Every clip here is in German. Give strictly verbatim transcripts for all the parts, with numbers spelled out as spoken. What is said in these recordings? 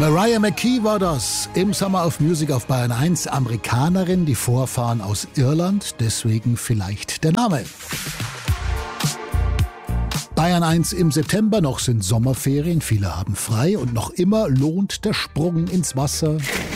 Mariah McKee war das im Summer of Music auf Bayern eins. Amerikanerin, die Vorfahren aus Irland, deswegen vielleicht der Name. Bayern eins im September, noch sind Sommerferien, viele haben frei und noch immer lohnt der Sprung ins Wasser.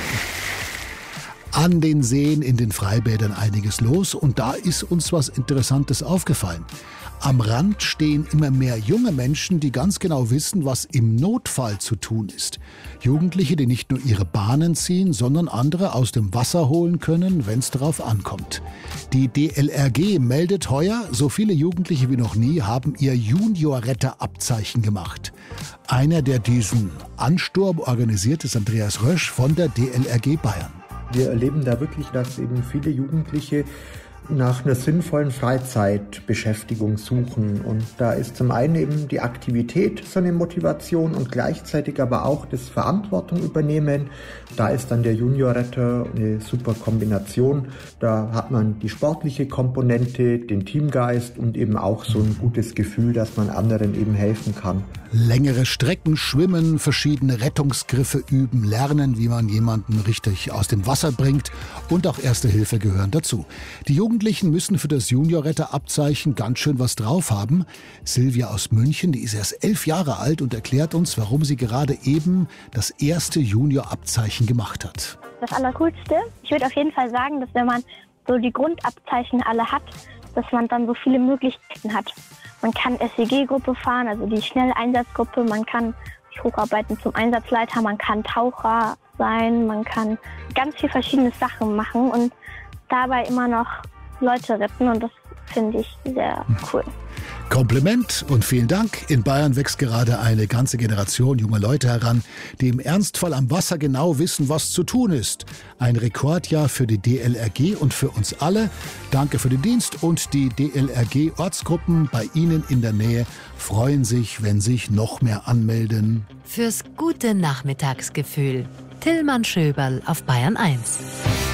An den Seen, in den Freibädern einiges los und da ist uns was Interessantes aufgefallen. Am Rand stehen immer mehr junge Menschen, die ganz genau wissen, was im Notfall zu tun ist. Jugendliche, die nicht nur ihre Bahnen ziehen, sondern andere aus dem Wasser holen können, wenn es darauf ankommt. Die D L R G meldet heuer, so viele Jugendliche wie noch nie haben ihr Junior-Retter-Abzeichen gemacht. Einer, der diesen Ansturm organisiert, ist Andreas Rösch von der D L R G Bayern. Wir erleben da wirklich, dass eben viele Jugendliche nach einer sinnvollen Freizeitbeschäftigung suchen. Und da ist zum einen eben die Aktivität so eine Motivation und gleichzeitig aber auch das Verantwortung übernehmen. Da ist dann der Junior-Retter eine super Kombination. Da hat man die sportliche Komponente, den Teamgeist und eben auch so ein gutes Gefühl, dass man anderen eben helfen kann. Längere Strecken schwimmen, verschiedene Rettungsgriffe üben, lernen, wie man jemanden richtig aus dem Wasser bringt und auch Erste Hilfe gehören dazu. Die Jugendlichen müssen für das Junior-Retter-Abzeichen ganz schön was drauf haben. Silvia aus München, die ist erst elf Jahre alt und erklärt uns, warum sie gerade eben das erste Junior-Abzeichen gemacht hat. Das Allercoolste, ich würde auf jeden Fall sagen, dass wenn man so die Grundabzeichen alle hat, dass man dann so viele Möglichkeiten hat. Man kann S E G-Gruppe fahren, also die Schnelleinsatzgruppe, man kann sich hocharbeiten zum Einsatzleiter, man kann Taucher sein, man kann ganz viele verschiedene Sachen machen und dabei immer noch Leute retten und das finde ich sehr cool. Kompliment und vielen Dank. In Bayern wächst gerade eine ganze Generation junger Leute heran, die im Ernstfall am Wasser genau wissen, was zu tun ist. Ein Rekordjahr für die D L R G und für uns alle. Danke für den Dienst und die D L R G-Ortsgruppen bei Ihnen in der Nähe freuen sich, wenn sich noch mehr anmelden. Fürs gute Nachmittagsgefühl. Tillmann Schöberl auf Bayern eins.